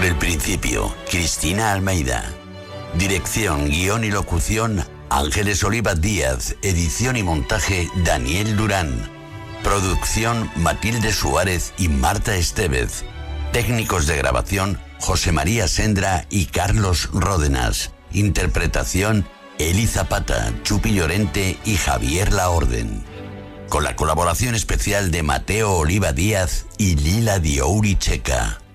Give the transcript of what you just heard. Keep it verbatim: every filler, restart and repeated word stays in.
el principio, Cristina Almeida. Dirección, guión y locución, Ángeles Oliva Díaz. Edición y montaje, Daniel Durán. Producción, Matilde Suárez y Marta Estevez. Técnicos de grabación, José María Sendra y Carlos Ródenas. Interpretación, Eli Zapata, Chupi Llorente y Javier Laorden. Con la colaboración especial de Mateo Oliva Díaz y Lila Diouri Checa.